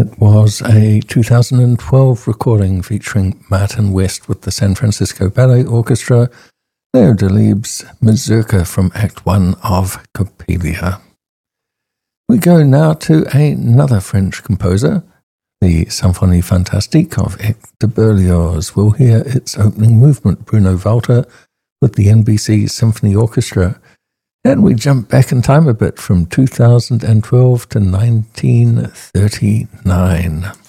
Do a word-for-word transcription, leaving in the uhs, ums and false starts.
That was a two thousand twelve recording featuring Martin West with the San Francisco Ballet Orchestra, Leo Delibes' Mazurka from Act one of Coppelia. We go now to another French composer, the Symphonie Fantastique of Hector Berlioz. We'll hear its opening movement, Bruno Walter, with the N B C Symphony Orchestra. And we jump back in time a bit from two thousand twelve to nineteen thirty-nine.